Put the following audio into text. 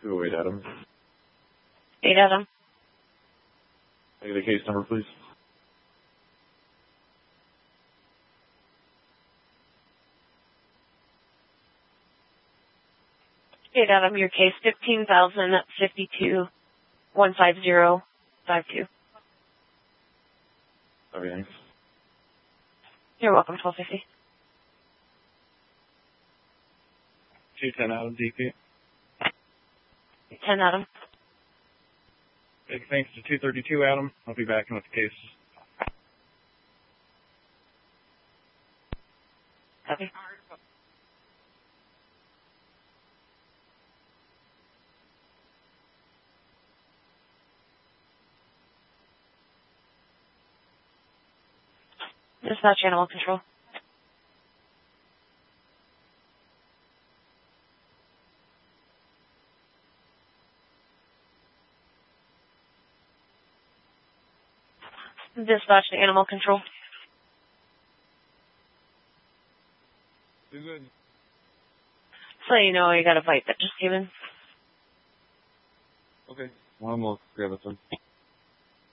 208 Adam. 8 Adam. Can I get the case number, please? Adam, your case 15,052 15052. Okay, thanks. You're welcome, 1250. 210 Adam, DP. 10 Adam. Big thanks to 232 Adam. I'll be back in with the case. Copy. Dispatch animal control. Dispatch to animal control. Too good. So you know you got a bite that just came in. Okay. Well, we'll grab it then.